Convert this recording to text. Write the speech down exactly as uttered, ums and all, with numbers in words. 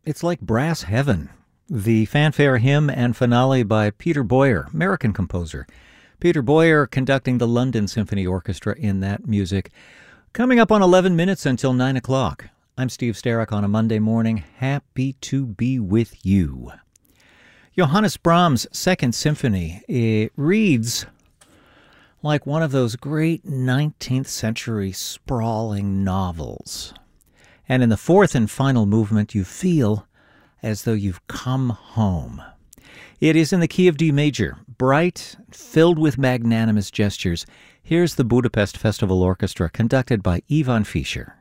It's like brass heaven. The fanfare hymn and finale by Peter Boyer, American composer. Peter Boyer conducting the London Symphony Orchestra in that music. Coming up on eleven minutes until nine o'clock. I'm Steve Starrick on a Monday morning. Happy to be with you. Johannes Brahms' Second Symphony, it reads like one of those great nineteenth century sprawling novels. And in the fourth and final movement, you feel as though you've come home. It is in the key of D major, bright, filled with magnanimous gestures. Here's the Budapest Festival Orchestra, conducted by Ivan Fischer.